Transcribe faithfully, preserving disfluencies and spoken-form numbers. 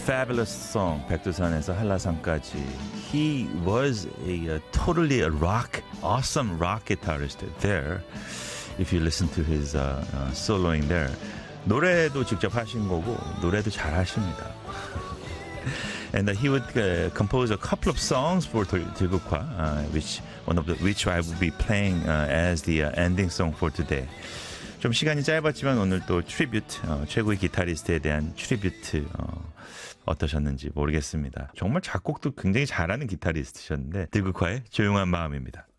fabulous song, 백두산에서 한라산까지. He was a, a totally a rock, awesome rock guitarist there. If you listen to his uh, uh, soloing there. 노래도 직접 하신 거고 노래도 잘 하십니다. And uh, he would uh, compose a couple of songs for 들국화, uh, which one of the which I will be playing uh, as the uh, ending song for today. 좀 시간이 짧았지만 오늘 또 트리뷰트, 어, 최고의 기타리스트에 대한 트리뷰트 어, 어떠셨는지 모르겠습니다. 정말 작곡도 굉장히 잘하는 기타리스트셨는데 들국화의 조용한 마음입니다.